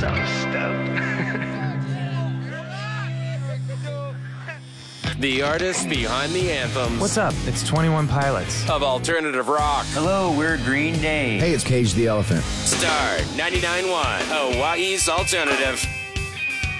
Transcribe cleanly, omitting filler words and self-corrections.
so stoked. The artists behind the anthems. What's up? It's 21 Pilots. Of alternative rock. Hello, we're Green Day. Hey, it's Cage the Elephant. Star 99.1, Hawaii's alternative.